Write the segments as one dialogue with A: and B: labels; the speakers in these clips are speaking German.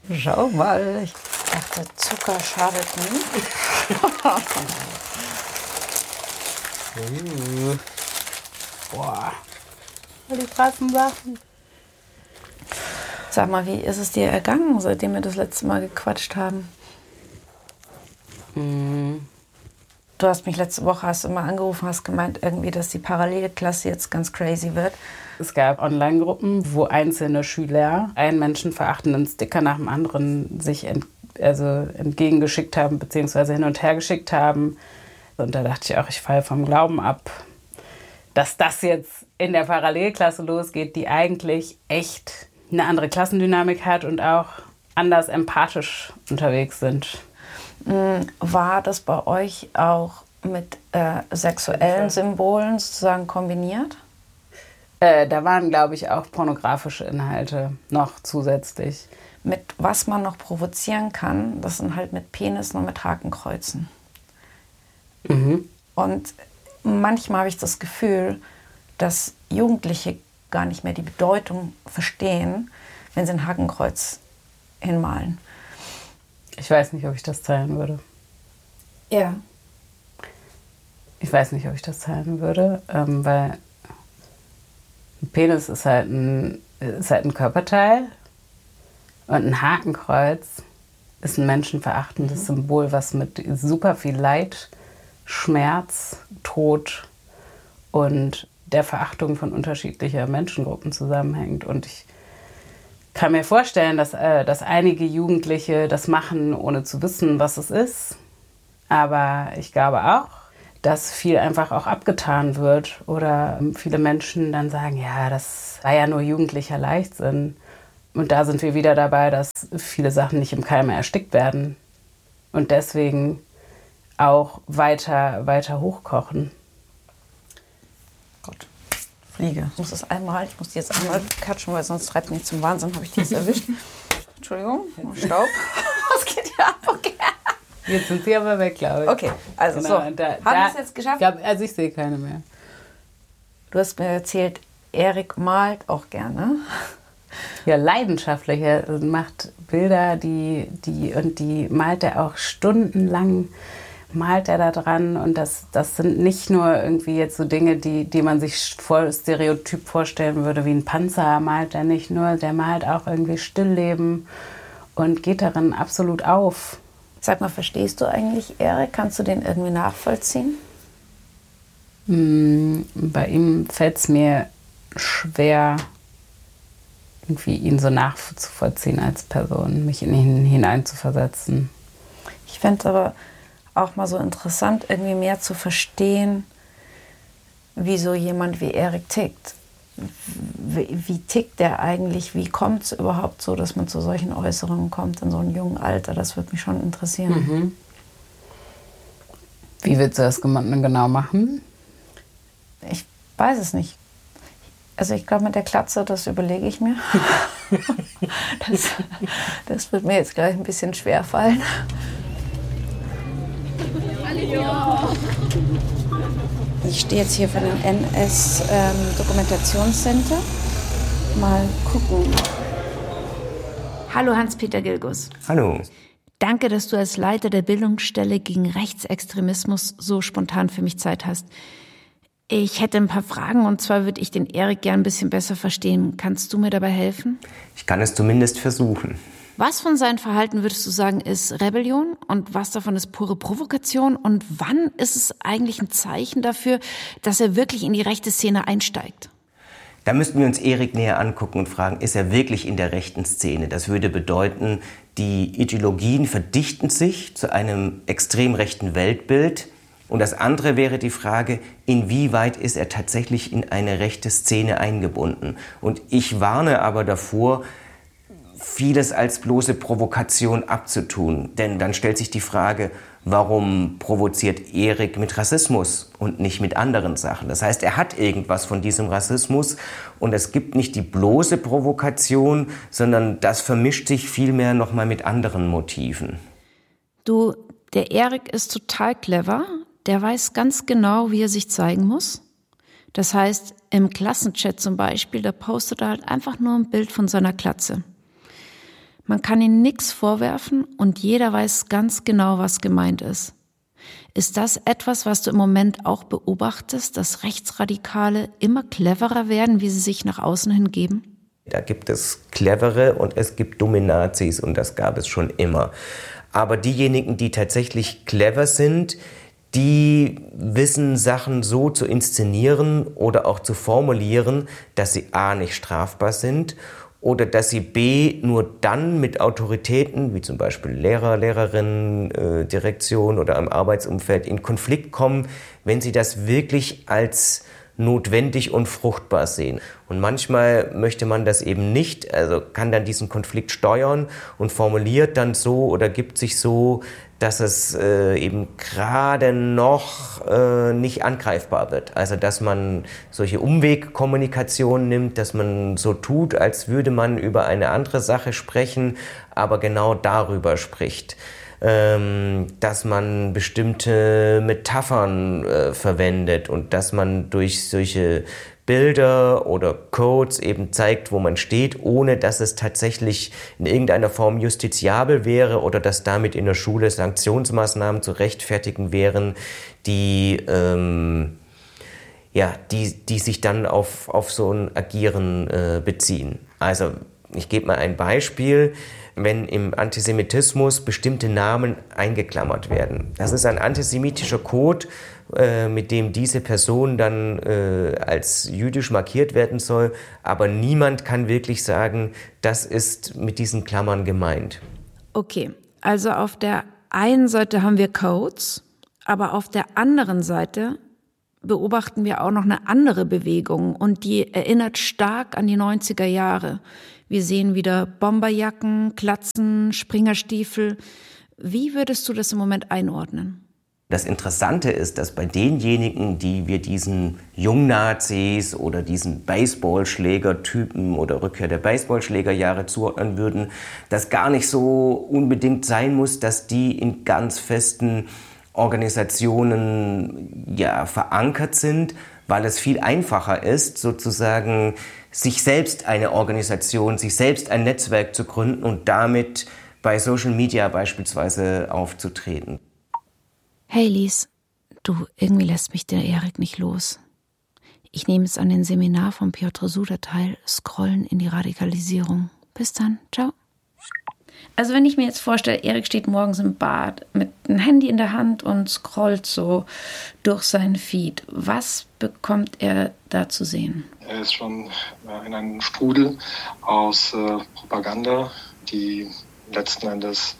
A: Schau mal, ich dachte, Zucker schadet nie.
B: Boah. Die krassen Sachen.
A: Sag mal, wie ist es dir ergangen, seitdem wir das letzte Mal gequatscht haben? Du hast mich letzte Woche, hast du mal angerufen, hast gemeint irgendwie, dass die Parallelklasse jetzt ganz crazy wird.
B: Es gab Online-Gruppen, wo einzelne Schüler einen menschenverachtenden Sticker nach dem anderen sich entgegengeschickt haben, beziehungsweise hin und her geschickt haben. Und da dachte ich auch, ich falle vom Glauben ab, dass das jetzt in der Parallelklasse losgeht, die eigentlich echt eine andere Klassendynamik hat und auch anders empathisch unterwegs sind.
A: War das bei euch auch mit sexuellen Symbolen sozusagen kombiniert?
B: Da waren, glaube ich, auch pornografische Inhalte noch zusätzlich.
A: Mit was man noch provozieren kann, das sind halt mit Penissen und mit Hakenkreuzen. Und manchmal habe ich das Gefühl, dass Jugendliche gar nicht mehr die Bedeutung verstehen, wenn sie ein Hakenkreuz hinmalen.
B: Ich weiß nicht, ob ich das teilen würde.
A: Ja.
B: Ich weiß nicht, ob ich das teilen würde, weil ein Penis ist halt ein Körperteil und ein Hakenkreuz ist ein menschenverachtendes Symbol, was mit super viel Leid, Schmerz, Tod und der Verachtung von unterschiedlicher Menschengruppen zusammenhängt. Und ich kann mir vorstellen, dass einige Jugendliche das machen, ohne zu wissen, was es ist. Aber ich glaube auch, dass viel einfach auch abgetan wird oder viele Menschen dann sagen, ja, das war ja nur jugendlicher Leichtsinn. Und da sind wir wieder dabei, dass viele Sachen nicht im Keime erstickt werden und deswegen auch weiter hochkochen.
A: Gott, Fliege. Ich muss die jetzt einmal catchen, weil sonst treibt mich zum Wahnsinn, habe ich die jetzt erwischt. Entschuldigung, Staub. Was geht hier ab? Okay.
B: Jetzt sind sie aber weg, glaube ich.
A: Okay, also
B: genau,
A: so. Haben wir es jetzt geschafft?
B: Also ich sehe keine mehr.
A: Du hast mir erzählt, Erik malt auch gerne.
B: Ja, leidenschaftlich. Er macht Bilder, die malt er auch stundenlang, malt er da dran. Und das sind nicht nur irgendwie jetzt so Dinge, die man sich voll stereotyp vorstellen würde, wie ein Panzer malt er nicht nur. Der malt auch irgendwie Stillleben und geht darin absolut auf.
A: Sag mal, verstehst du eigentlich Erik? Kannst du den irgendwie nachvollziehen?
B: Bei ihm fällt es mir schwer, irgendwie ihn so nachzuvollziehen als Person, mich in ihn hineinzuversetzen.
A: Ich fände es aber auch mal so interessant, irgendwie mehr zu verstehen, wie so jemand wie Erik tickt. Wie tickt der eigentlich? Wie kommt es überhaupt so, dass man zu solchen Äußerungen kommt in so einem jungen Alter? Das würde mich schon interessieren.
B: Wie willst du das genau machen?
A: Ich weiß es nicht. Also ich glaube, mit der Glatze, das überlege ich mir. Das wird mir jetzt gleich ein bisschen schwer fallen. Ich stehe jetzt hier vor dem NS-Dokumentationscenter. Mal gucken. Hallo Hans-Peter Gilgus.
C: Hallo.
A: Danke, dass du als Leiter der Bildungsstelle gegen Rechtsextremismus so spontan für mich Zeit hast. Ich hätte ein paar Fragen und zwar würde ich den Erik gern ein bisschen besser verstehen. Kannst du mir dabei helfen?
C: Ich kann es zumindest versuchen.
A: Was von seinem Verhalten würdest du sagen ist Rebellion und was davon ist pure Provokation und wann ist es eigentlich ein Zeichen dafür, dass er wirklich in die rechte Szene einsteigt?
C: Da müssten wir uns Erik näher angucken und fragen, ist er wirklich in der rechten Szene? Das würde bedeuten, die Ideologien verdichten sich zu einem extrem rechten Weltbild. Und das andere wäre die Frage, inwieweit ist er tatsächlich in eine rechte Szene eingebunden? Und ich warne aber davor, vieles als bloße Provokation abzutun. Denn dann stellt sich die Frage, warum provoziert Erik mit Rassismus und nicht mit anderen Sachen? Das heißt, er hat irgendwas von diesem Rassismus und es gibt nicht die bloße Provokation, sondern das vermischt sich vielmehr nochmal mit anderen Motiven.
A: Du, der Erik ist total clever. Der weiß ganz genau, wie er sich zeigen muss. Das heißt, im Klassenchat zum Beispiel, da postet er halt einfach nur ein Bild von seiner Glatze. Man kann ihnen nichts vorwerfen und jeder weiß ganz genau, was gemeint ist. Ist das etwas, was du im Moment auch beobachtest, dass Rechtsradikale immer cleverer werden, wie sie sich nach außen hin geben?
C: Da gibt es Clevere und es gibt dumme Nazis und das gab es schon immer. Aber diejenigen, die tatsächlich clever sind, die wissen, Sachen so zu inszenieren oder auch zu formulieren, dass sie a. nicht strafbar sind oder dass sie b. nur dann mit Autoritäten, wie zum Beispiel Lehrer, Lehrerinnen, Direktion oder im Arbeitsumfeld in Konflikt kommen, wenn sie das wirklich als notwendig und fruchtbar sehen. Und manchmal möchte man das eben nicht, also kann dann diesen Konflikt steuern und formuliert dann so oder gibt sich so, dass es eben gerade noch nicht angreifbar wird. Also dass man solche Umwegkommunikation nimmt, dass man so tut, als würde man über eine andere Sache sprechen, aber genau darüber spricht. Dass man bestimmte Metaphern verwendet und dass man durch solche Bilder oder Codes eben zeigt, wo man steht, ohne dass es tatsächlich in irgendeiner Form justiziabel wäre oder dass damit in der Schule Sanktionsmaßnahmen zu rechtfertigen wären, die sich dann auf so ein Agieren beziehen. Also ich gebe mal ein Beispiel. Wenn im Antisemitismus bestimmte Namen eingeklammert werden. Das ist ein antisemitischer Code, mit dem diese Person dann als jüdisch markiert werden soll, aber niemand kann wirklich sagen, das ist mit diesen Klammern gemeint.
A: Okay, also auf der einen Seite haben wir Codes, aber auf der anderen Seite beobachten wir auch noch eine andere Bewegung und die erinnert stark an die 90er Jahre. Wir sehen wieder Bomberjacken, Glatzen, Springerstiefel. Wie würdest du das im Moment einordnen?
C: Das Interessante ist, dass bei denjenigen, die wir diesen Jungnazis oder diesen Baseballschlägertypen oder Rückkehr der Baseballschlägerjahre zuordnen würden, das gar nicht so unbedingt sein muss, dass die in ganz festen Organisationen verankert sind, weil es viel einfacher ist, sozusagen sich selbst eine Organisation, sich selbst ein Netzwerk zu gründen und damit bei Social Media beispielsweise aufzutreten.
A: Hey Lies, du, irgendwie lässt mich der Erik nicht los. Ich nehme es an den Seminar von Piotr Suda teil, Scrollen in die Radikalisierung. Bis dann, ciao. Also wenn ich mir jetzt vorstelle, Erik steht morgens im Bad mit einem Handy in der Hand und scrollt so durch seinen Feed. Was bekommt er da zu sehen?
D: Er ist schon in einem Strudel aus Propaganda, die letzten Endes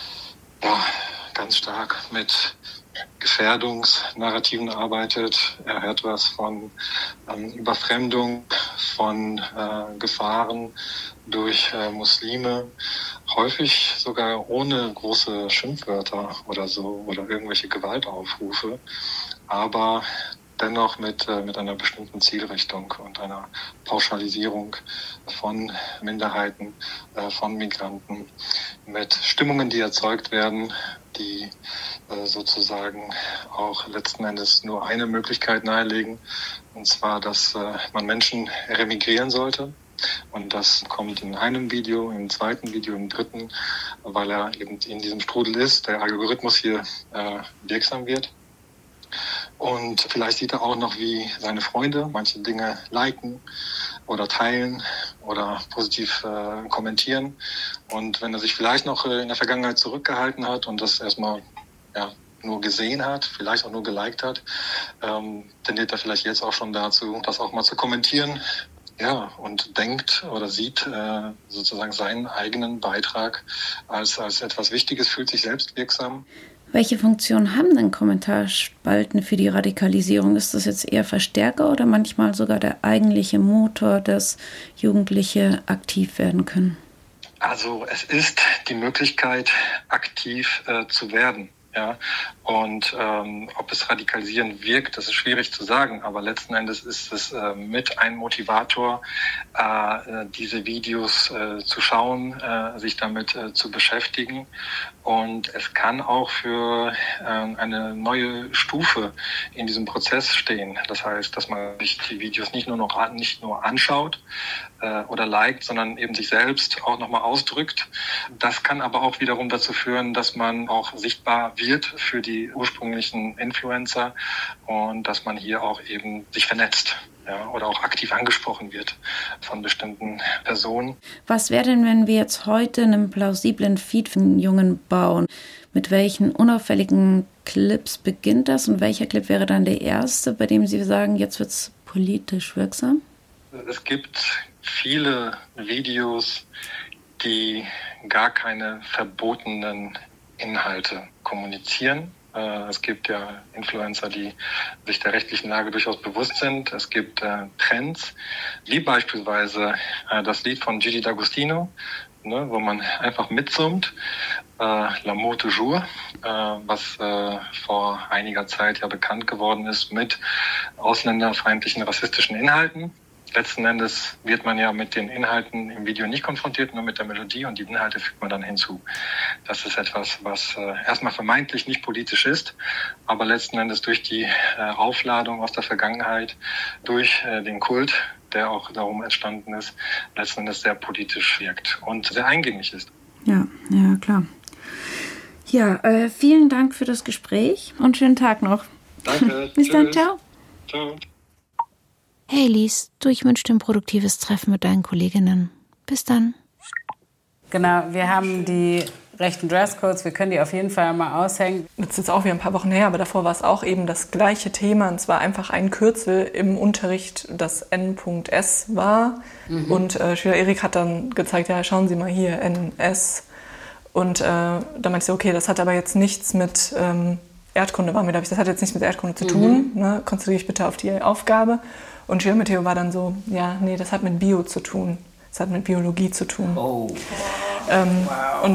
D: ganz stark mit Gefährdungsnarrativen arbeitet. Er hört was von Überfremdung, von Gefahren durch Muslime, häufig sogar ohne große Schimpfwörter oder so oder irgendwelche Gewaltaufrufe, aber dennoch mit einer bestimmten Zielrichtung und einer Pauschalisierung von Minderheiten, von Migranten, mit Stimmungen, die erzeugt werden, die sozusagen auch letzten Endes nur eine Möglichkeit nahelegen, und zwar, dass man Menschen remigrieren sollte. Und das kommt in einem Video, im zweiten Video, im dritten, weil er eben in diesem Strudel ist, der Algorithmus hier wirksam wird. Und vielleicht sieht er auch noch, wie seine Freunde manche Dinge liken oder teilen oder positiv kommentieren. Und wenn er sich vielleicht noch in der Vergangenheit zurückgehalten hat und das erstmal nur gesehen hat, vielleicht auch nur geliked hat, tendiert er vielleicht jetzt auch schon dazu, das auch mal zu kommentieren. Ja, und denkt oder sieht sozusagen seinen eigenen Beitrag als etwas Wichtiges, fühlt sich selbst wirksam.
A: Welche Funktion haben denn Kommentarspalten für die Radikalisierung? Ist das jetzt eher Verstärker oder manchmal sogar der eigentliche Motor, dass Jugendliche aktiv werden können?
D: Also es ist die Möglichkeit, aktiv zu werden. Ja, und ob es radikalisieren wirkt, das ist schwierig zu sagen, aber letzten Endes ist es mit ein Motivator, diese Videos zu schauen, sich damit zu beschäftigen. Und es kann auch für eine neue Stufe in diesem Prozess stehen. Das heißt, dass man sich die Videos nicht nur anschaut, oder liked, sondern eben sich selbst auch nochmal ausdrückt. Das kann aber auch wiederum dazu führen, dass man auch sichtbar wird für die ursprünglichen Influencer und dass man hier auch eben sich vernetzt. Ja, oder auch aktiv angesprochen wird von bestimmten Personen.
A: Was wäre denn, wenn wir jetzt heute einen plausiblen Feed für einen Jungen bauen? Mit welchen unauffälligen Clips beginnt das und welcher Clip wäre dann der erste, bei dem Sie sagen, jetzt wird es politisch wirksam?
D: Es gibt viele Videos, die gar keine verbotenen Inhalte kommunizieren. Es gibt ja Influencer, die sich der rechtlichen Lage durchaus bewusst sind. Es gibt Trends, wie beispielsweise das Lied von Gigi D'Agostino, ne, wo man einfach mitsummt, L'amour toujours, was vor einiger Zeit ja bekannt geworden ist mit ausländerfeindlichen, rassistischen Inhalten. Letzten Endes wird man ja mit den Inhalten im Video nicht konfrontiert, nur mit der Melodie, und die Inhalte fügt man dann hinzu. Das ist etwas, was erstmal vermeintlich nicht politisch ist, aber letzten Endes durch die Aufladung aus der Vergangenheit, durch den Kult, der auch darum entstanden ist, letzten Endes sehr politisch wirkt und sehr eingängig ist.
A: Ja, klar. Ja, vielen Dank für das Gespräch und schönen Tag noch.
D: Danke.
A: Bis dann, ciao.
D: Ciao.
A: Hey Lies, ich wünsche dir ein produktives Treffen mit deinen Kolleginnen. Bis dann.
B: Genau, wir haben die rechten Dresscodes, wir können die auf jeden Fall mal aushängen.
E: Das ist jetzt auch wieder ein paar Wochen her, aber davor war es auch eben das gleiche Thema. Und zwar einfach ein Kürzel im Unterricht, das N.S. war. Und Schüler Erik hat dann gezeigt, ja, schauen Sie mal hier, NS. Und da meinte ich so, okay, das hat aber jetzt nichts mit Erdkunde, das hat jetzt nichts mit Erdkunde zu tun. Ne? Konzentriere dich bitte auf die Aufgabe. Und Schüler Matteo war dann so, ja, nee, das hat mit Bio zu tun. Das hat mit Biologie zu tun.
B: Oh.
E: Wow. Und